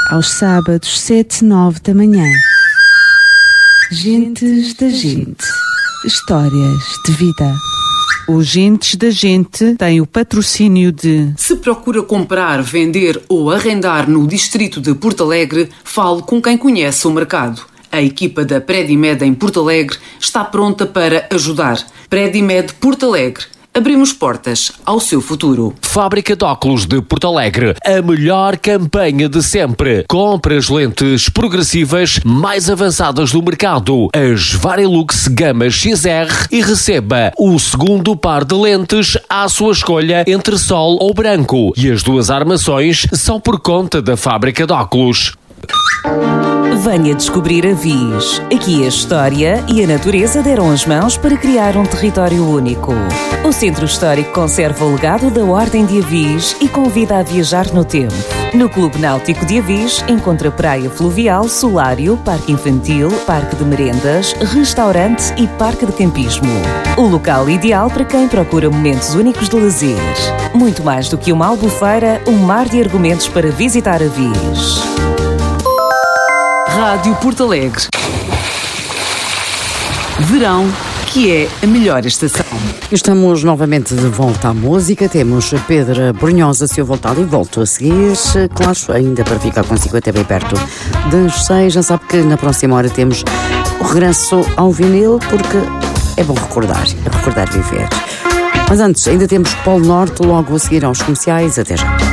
aos sábados, 7, 9 da manhã. Gentes da Gente. Histórias de vida. O Gentes da Gente tem o patrocínio de... Se procura comprar, vender ou arrendar no distrito de Porto Alegre, fale com quem conhece o mercado. A equipa da Predimed em Porto Alegre está pronta para ajudar. Predimed Porto Alegre. Abrimos portas ao seu futuro. Fábrica de óculos de Porto Alegre. A melhor campanha de sempre. Compre as lentes progressivas mais avançadas do mercado. As Varilux Gama XR e receba o segundo par de lentes à sua escolha entre sol ou branco. E as duas armações são por conta da Fábrica de óculos. Venha descobrir Avis. Aqui a história e a natureza deram as mãos para criar um território único. O Centro Histórico conserva o legado da Ordem de Avis e convida a viajar no tempo. No Clube Náutico de Avis encontra praia fluvial, solário, parque infantil, parque de merendas, restaurante e parque de campismo. O local ideal para quem procura momentos únicos de lazer. Muito mais do que uma albufeira, um mar de argumentos para visitar Avis. Rádio Porto Alegre. Verão, que é a melhor estação. Estamos novamente de volta à música. Temos Pedro Brunhosa, se eu voltar e volto a seguir. Claro, ainda para ficar consigo até bem perto das 6. Já sabe que na próxima hora temos o regresso ao vinil, porque é bom recordar viver. Mas antes, ainda temos Polo Norte, logo a seguir aos comerciais. Até já.